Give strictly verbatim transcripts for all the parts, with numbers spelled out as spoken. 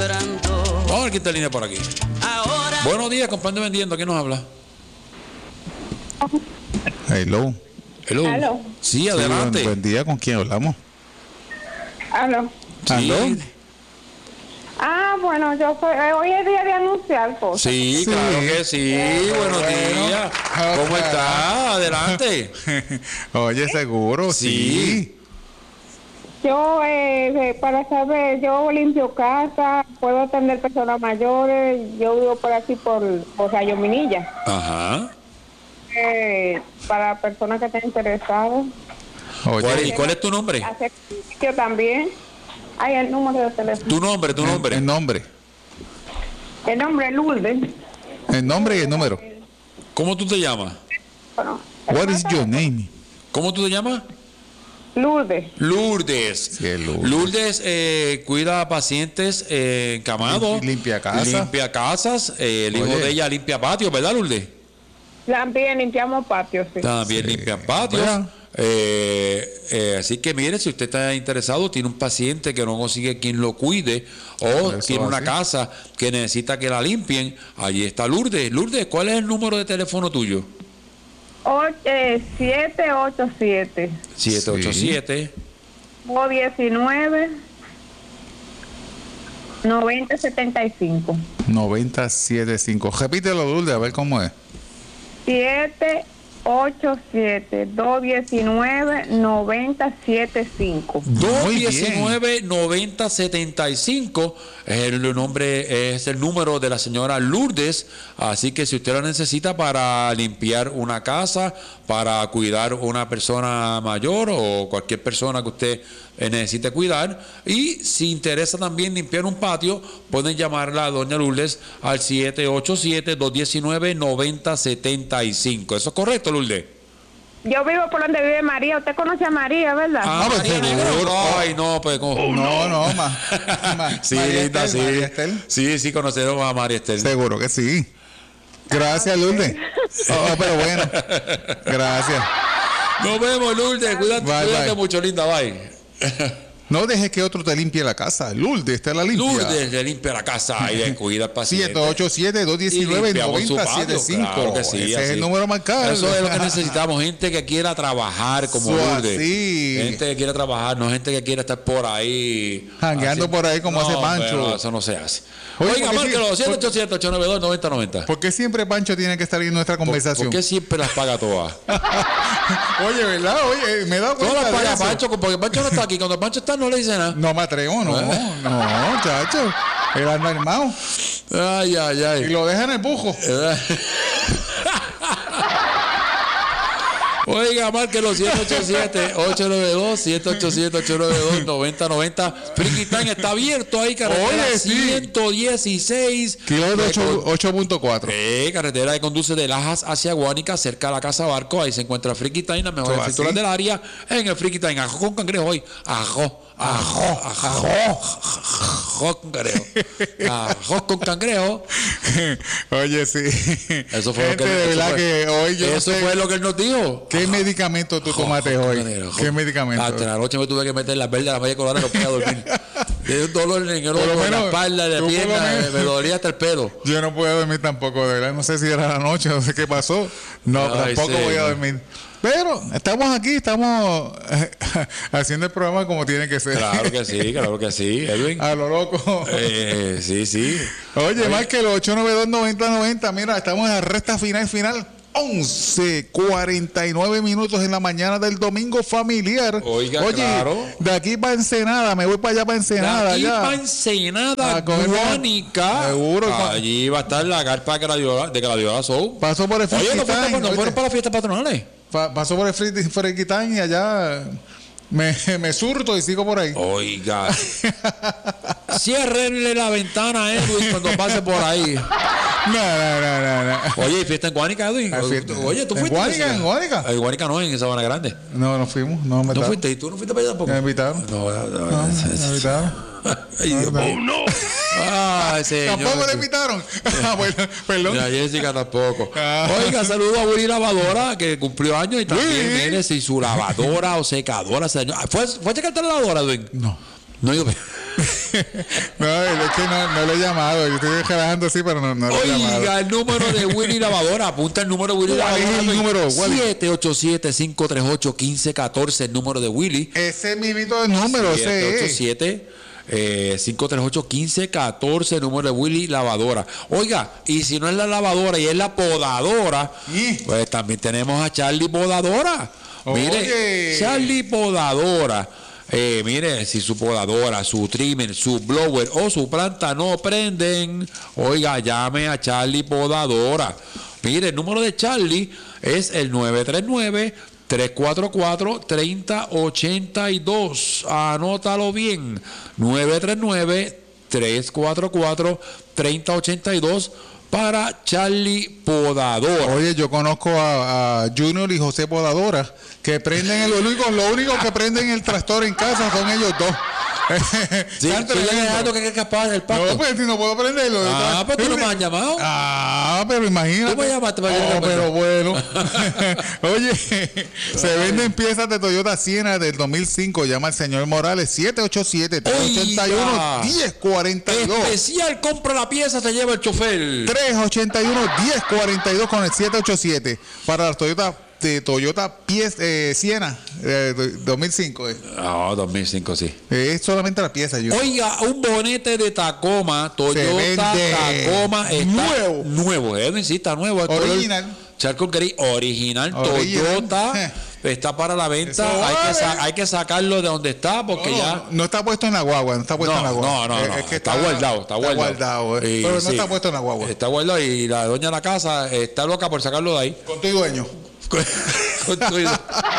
esperando. Vamos a ver quién está en línea por aquí. Ahora. Buenos días, comprando y vendiendo. ¿Quién nos habla? Hello. Hello. Aló. Sí, adelante. Sí, buen, buen día, ¿con quién hablamos? Aló. Sí. ¿Aló? Ah, bueno, yo soy, eh, hoy es día de anunciar cosas. Sí, Sí. claro que sí. Buenos Bueno. días. ¿Cómo está? Adelante. Oye, seguro, Sí. sí. Yo, eh, eh, para saber, yo limpio casa, puedo atender personas mayores, yo vivo por aquí por, por Rayo Minilla. Ajá. Eh, para personas que estén interesadas. ¿Cuál- Oye, ¿Y cuál es tu nombre? Hacer sitio también. Hay el número de teléfono. Tu nombre, tu nombre. el nombre. El nombre es Lourdes. El nombre y el número. ¿Cómo tú te llamas? Bueno, What is your name? ¿Cómo tú te llamas? Lourdes. Lourdes. Sí, Lourdes. Lourdes eh, cuida a pacientes eh, encamados. Lim- limpia casa. Limpia casas. eh, el hijo Oye. de ella limpia patios, ¿verdad, Lourdes? También limpiamos patios, sí. También Sí. limpia patios. Bueno. Eh, eh, así que mire, si usted está interesado, tiene un paciente que no consigue quien lo cuide o Eso tiene una así. casa que necesita que la limpien, allí está Lourdes. Lourdes, ¿cuál es el número de teléfono tuyo? O- eh, siete ocho siete, siete ocho siete. dos diecinueve, noventa setenta y cinco. noventa setenta y cinco. Repítelo, Lourdes, a ver cómo es. siete ocho siete, dos diecinueve, noventa setenta y cinco. Muy bien. dos diecinueve noventa setenta y cinco es el nombre, es el número de la señora Lourdes. Así que si usted lo necesita para limpiar una casa, para cuidar una persona mayor o cualquier persona que usted eh, necesite cuidar, y si interesa también limpiar un patio, pueden llamarla a doña Lourdes al siete ocho siete, dos diecinueve, noventa setenta y cinco. ¿Eso es correcto, Lourdes? Yo vivo por donde vive María. Usted conoce a María, ¿verdad? Ah, pues María seguro. Negro. Ay, no, pues ¿cómo? No, no, ma, ma- Sí, María linda, Estel, sí. María Estel. Sí, sí, conocieron a María Estel. Seguro que sí. Gracias, Lourdes. Oh, pero bueno. Gracias. Nos vemos, Lourdes. Cuídate, Bye, cuídate bye. mucho, linda. Bye. No dejes que otro te limpie la casa. Lourdes, te la limpia. Lourdes le limpia la casa y le cuida al paciente. siete ocho siete, dos diecinueve, Y limpiamos su noventa setenta y patio, cinco. claro que sí, Ese así. es el número marcado. Eso es lo que necesitamos, gente que quiera trabajar como Eso Lourdes. así. Gente que quiera trabajar, no gente que quiera estar por ahí. Jangueando así. por ahí como No, hace Pancho. pero eso no se hace. Oye, Oiga, ¿por qué márquelo, sí? siete ocho siete, ocho nueve dos, nueve cero nueve cero. ¿Por qué siempre Pancho tiene que estar en nuestra ¿Por, conversación? ¿Por qué siempre las paga todas? Oye, ¿verdad? Oye, me he dado Todas cuenta las de paga eso. Pancho, porque Pancho no está aquí. Cuando Pancho está, no le dice nada. No me atrevo, no. No, chacho. Él anda armado. Ay, ay, Y ay. lo deja en el bujo. Oiga, márquelo siete ocho siete, ocho nueve dos, siete ocho siete, ocho nueve dos, nueve cero nueve cero. Friki Time está abierto ahí, carretera Oye, sí. ciento dieciséis. Kilómetro ocho punto cuatro. Eh, carretera que conduce de Lajas hacia Guánica, cerca de la Casa Barco. Ahí se encuentra Friki Time, las mejores Todo frituras así. del área. En el Friki Time, ajo con cangrejo hoy. Ajo, ajo, ajo, ajo con cangrejo. Ajo con cangrejo. Oye, sí. Eso fue lo Gente, que de eso verdad fue- que hoy yo no Eso sé fue lo que él nos dijo. ¿Qué medicamento tú tomaste Ojo, hoy? cangrejo. ¿Qué medicamento? Hasta la noche me tuve que meter las verdes a la media colorada, no podía dormir. Tenía un dolor en el Por lo ojo, en la menos, espalda, en la tú por lo pierna, menos- me dolía hasta el pelo. Yo no puedo dormir tampoco, de verdad. No sé si era la noche, no sé qué pasó. No, Ay, tampoco sí, voy a no. dormir. Pero estamos aquí, estamos eh, haciendo el programa como tiene que ser. Claro que sí, claro que sí, Edwin. A lo loco. Eh, sí, sí. Oye, más que los ocho nueve dos, noventa noventa. Mira, estamos en la recta final, final. once cuarenta y nueve minutos en la mañana del domingo familiar. Oiga, Oye, claro. de aquí para Ensenada, me voy para allá para Ensenada. Aquí ya. para Ensenada, A comer- Guánica. Seguro. Allí va a estar la carpa de Gladiola, de Gladiola Show. Pasó por el Oye, ¿no, fuiste, Friki Time, ¿no ¿oíste? fueron para las fiestas patronales? Pa- pasó por el Friki Friki Time y allá me, me surto y sigo por ahí. Oiga. Ciérrenle la ventana a Edwin cuando pase por ahí. No, no, no, no, no. Oye, ¿y fiesta en Guánica, Edwin? Hay fiesta. Oye, ¿tú ¿En fuiste? Guánica? ¿En Guánica? En Guánica no, en Sabana Grande. No, no fuimos, no me ¿No fuiste? ¿Y tú no fuiste para allá tampoco? Me invitaron. No, no, no. No, me invitaron. Ay, Dios mío. no. Ay, señor. Tampoco le invitaron. Ah, bueno, perdón. Y a Jessica tampoco. Ah. Oiga, saludo a Willy Lavadora, que cumplió años y también Willy. viene si su lavadora o secadora. Señor. ¿Fue, ¿Fue a checarte la lavadora, Edwin? No. No, yo. No, es que no, no lo he llamado. Yo estoy relajando así, pero no, no lo he llamado. Oiga, el número de Willy Lavadora. Apunta el número de Willy ¿Cuál Lavadora. es el número? ¿Cuál es? siete ocho siete, cinco tres ocho, uno cinco uno cuatro. El número de Willy. Ese mismito el número, siete ocho ese es. siete, cinco tres ocho, uno cinco uno cuatro. El número de Willy Lavadora. Oiga, y si no es la lavadora y es la podadora, ¿Y? pues también tenemos a Charlie Podadora. Mire, Oye. Charlie Podadora. Eh, mire, si su podadora, su trimmer, su blower o su planta no prenden, oiga, llame a Charlie Podadora. Mire, el número de Charlie es el nueve tres nueve, tres cuatro cuatro, tres cero ocho dos. Anótalo bien. nueve tres nueve, tres cuatro cuatro, tres cero ocho dos para Charlie Podadora. Oye, yo conozco a, a Junior y José Podadora que prenden el único, lo único que prenden el tractor en casa son ellos dos. Sí, Están estoy tremendos. dejando que hay que escapar del pasto. No, pues si no puedo prenderlo. Ah, pues tú no me has llamado. Ah, pero imagínate. Tú me llamaste para que Oh, yo te pero bueno. Oye, se venden piezas de Toyota Siena del dos mil cinco. Llama al señor Morales, siete ocho siete, tres ocho uno, uno cero cuatro dos. Especial, compra la pieza, te lleva el chofer. tres ocho uno, uno cero cuatro dos con el siete ocho siete para la Toyota de Toyota Pies, eh, Siena eh, dos mil cinco. Eh. No, dos mil cinco, sí. Eh, es solamente la pieza. Yo. Oiga, un bonete de Tacoma, Toyota vende Tacoma está nuevo. Nuevo, eh, sí, está nuevo. Original. Charco Gris, original, Original. Toyota. Está para la venta. Eso Hay que, vale. sa- hay que sacarlo de donde está porque no, ya. no, no está puesto en la guagua, no está puesto No, en la guagua. no, no, Eh, no, es que está guardado, está guardado. eh. Y Pero no sí, está puesto en la guagua. Está guardado y la doña de la casa está loca por sacarlo de ahí. Con tu dueño. Con tu idea.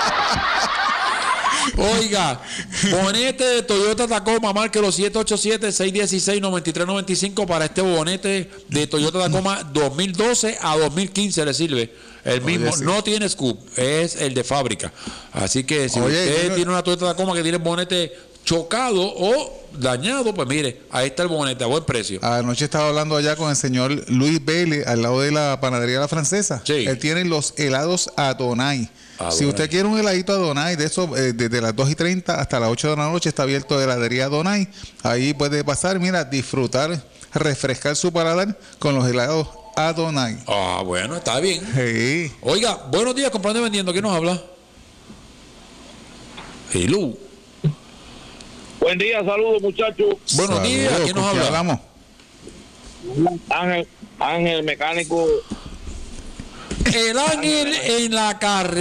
Oiga, bonete de Toyota Tacoma, márquelo siete ocho siete, seis uno seis, nueve tres nueve cinco para este bonete de Toyota Tacoma dos mil doce a dos mil quince le sirve. El mismo, sí. no tiene scoop, es el de fábrica. Así que si Oye, usted yo- tiene una Toyota Tacoma que tiene el bonete chocado o dañado, pues mire, ahí está el bonete a buen precio. Anoche estaba hablando allá con el señor Luis Vélez, al lado de la panadería La Francesa. Sí. Él tiene los helados Adonai. Adonai. Si usted quiere un heladito Adonai, de eso, eh, desde las dos y treinta hasta las ocho de la noche está abierto de heladería Adonai. Ahí puede pasar, mira, disfrutar, refrescar su paladar con los helados Adonai. Ah, bueno, está bien. Sí. Oiga, buenos días, comprando y vendiendo. ¿Quién nos habla? Hello. Buen día, saludos muchachos. Buenos Saludos, días, ¿quién nos ¿con quién habla? hablamos? Ángel, Ángel mecánico. El ángel en la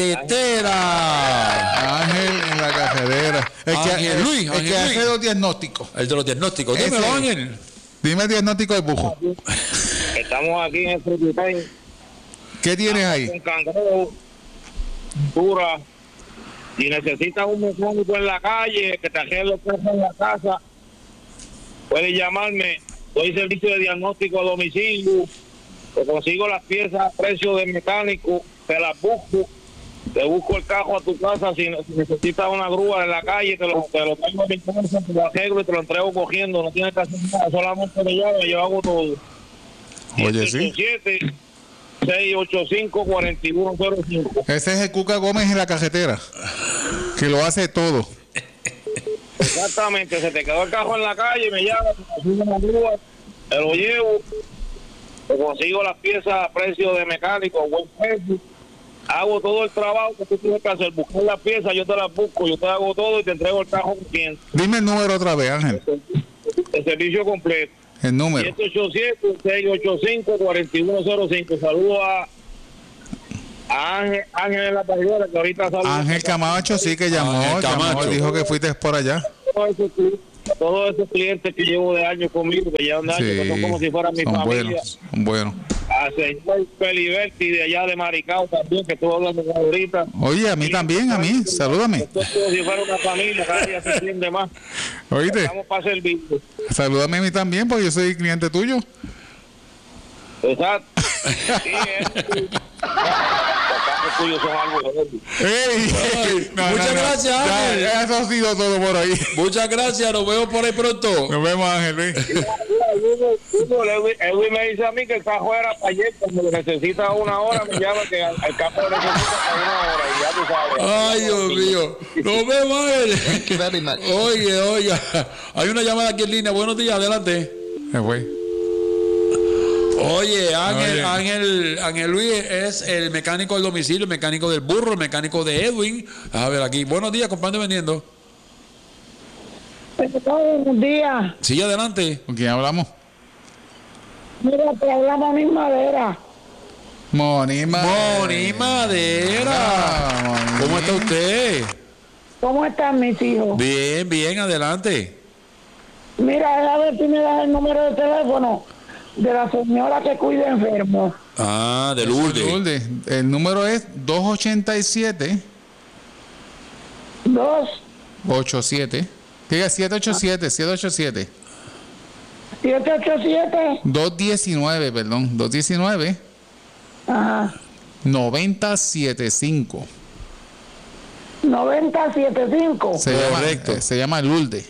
carretera. Ángel en la carretera. El que, Ángel el- Luis, el Ángel que hace Luis. los diagnósticos. El de los diagnósticos. Ese. Dímelo, Ángel. Dime el diagnóstico del bujo. Estamos aquí en el Fruititén ¿Qué tienes ahí? con cangrejo, dura. Si necesitas un mecánico en la calle que te arregle los cosas en la casa, puedes llamarme. Doy servicio de diagnóstico a domicilio. Te consigo las piezas a precio de mecánico, te las busco. Te busco el carro a tu casa. Si si necesitas una grúa en la calle, te lo, te lo traigo a mi casa, te lo arreglo y te lo entrego cogiendo. No tienes que hacer nada, solamente me llama y yo hago todo. Oye, sí. seis ocho cinco, cuatro uno cero cinco. Ese es el Cuca Gómez en la carretera, que lo hace todo. Exactamente, se te quedó el carro en la calle, me llama, te consigo una grúa, te lo llevo, te consigo las piezas a precio de mecánico, a buen precio. Hago todo el trabajo que tú tienes que hacer, buscar las piezas, yo te las busco, yo te hago todo y te entrego el carro con quien. Dime el número otra vez, Ángel. El servicio completo. El número. siete ocho siete, seis ocho cinco, cuatro uno cero cinco. Saludos a, a Ángel, Ángel en la paridora, que ahorita saludos. Ángel Camacho sí que llamó, Ángel llamó, Camacho. dijo que fuiste por allá. Todos esos, cli- todos esos clientes que llevo de años conmigo, que llevan de años, que son como si fueran mi son familia. buenos, son buenos. A señor Feliberti de allá de Maricao también, que estuvo hablando con ahorita. Oye, a mí también, a mí, salúdame. Esto es como si fuera una familia, cada día se entiende más. Oíste, Estamos para servir. salúdame a mí también, porque yo soy cliente tuyo. Exacto. Sí, es. Los carros tuyos son algo de ¡Ey! Ay, muchas gracias, Ya, Ángel. eso ha sido todo por ahí. Muchas gracias, nos vemos por ahí pronto. Nos vemos, Ángel Luis. Edwin, Edwin me dice a mí que está fuera para ayer, cuando necesita una hora, me llama que al, al campo necesita para una hora y ya tú sabes. Ay, Dios mío. No me mal. Thank you very much. Oye, oiga. Hay una llamada aquí en línea. Buenos días, adelante. Me fue. Oye, Ángel, Oye. Ángel, Ángel Luis es el mecánico del domicilio, el mecánico del burro, el mecánico de Edwin. A ver aquí. Buenos días, comprando y vendiendo. Buenos días. Sí, adelante. ¿Con quién hablamos? Mira, te hablamos mi madera. Moni Madera. Moni Madera. Ah, Moni. ¿Cómo está usted? ¿Cómo están mis hijos? Bien, bien, adelante. Mira, a ver si me das el número de teléfono de la señora que cuida enfermos. Ah, de Lourdes. Lourdes. El número es dos ochenta y siete Dos, ochenta y siete. Diga siete ocho siete, siete ocho siete. siete ocho siete. dos diecinueve, perdón. dos diecinueve Ajá. noventa setenta y cinco. noventa setenta y cinco. Se llama, Correcto. eh, se llama Lourdes.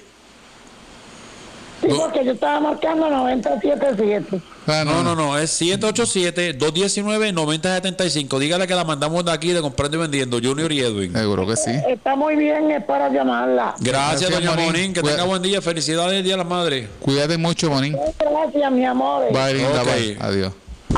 Sí, porque yo estaba marcando noventa setenta y siete. Ah, No, no, no, es siete ocho siete, dos uno nueve, nueve cero siete cinco. Dígale que la mandamos de aquí de Comprando y Vendiendo, Junior y Edwin. Seguro que sí. Está muy bien, es para llamarla. Gracias, Gracias, doña Monín. Monín. Que Cuida- tenga buen día. Felicidades, Día de las Madres. Cuídate mucho, Monín. Gracias, mi amor. Bye, linda, Ok. bye. Adiós.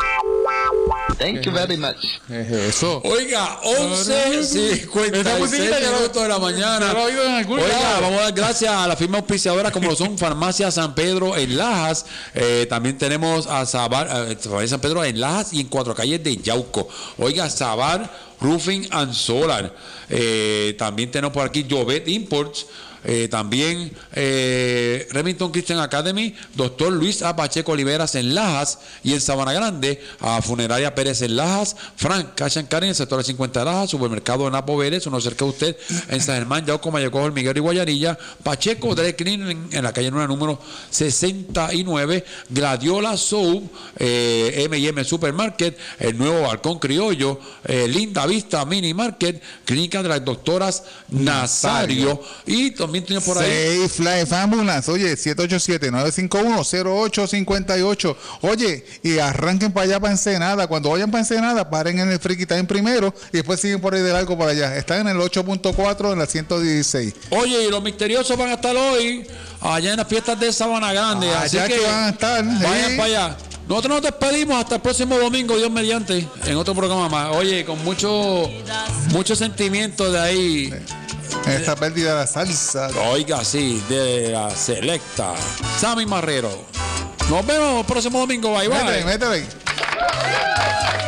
Thank you very much. ¿Qué es eso? Oiga, once cincuenta Esa y musiquita seis ya lo- minutos de la mañana. ya lo he oído en algún Oiga, lado. vamos a dar gracias a la firma auspiciadora como lo son Farmacia San Pedro en Lajas. Eh, también tenemos a Sabar, eh, Farmacia San Pedro en Lajas y en Cuatro Calles de Yauco. Oiga, Sabar Roofing and Solar. Eh, también tenemos por aquí Jovet Imports. Eh, también eh, Remington Christian Academy, doctor Luis A. Pacheco Oliveras en Lajas y en Sabana Grande, a Funeraria Pérez en Lajas, Frank Cash and Carry en el sector de cincuenta de Lajas, Supermercado Napo Vélez, uno cerca de usted, en San Germán, Yauco, Mayagüez, Hormiguero y Guayanilla, Pacheco Dry Clean en, en la calle nueve número sesenta y nueve, Gladiola Soap, eh, M y M Supermarket, el nuevo Balcón Criollo, eh, Linda Vista Mini Market, Clínica de las Doctoras Nazario, y también tiene por ahí Safe Life Ambulance. Oye, siete ocho siete, nueve cinco uno, cero ocho cinco ocho. Oye, y arranquen para allá para Ensenada. Cuando vayan para Ensenada, paren en el Friki Time primero y después siguen por ahí de largo para allá. Están en el ocho punto cuatro en la ciento dieciséis. Oye, y los misteriosos van a estar hoy allá en las fiestas de Sabana Grande. así Allá que, que van a estar, vayan sí. para allá. Nosotros nos despedimos hasta el próximo domingo, Dios mediante, en otro programa más. Oye, con mucho, mucho sentimiento de ahí. Esta pérdida de la salsa. Oiga, sí, de la selecta. Sammy Marrero. Nos vemos el próximo domingo. Bye, bye. Métele, métele.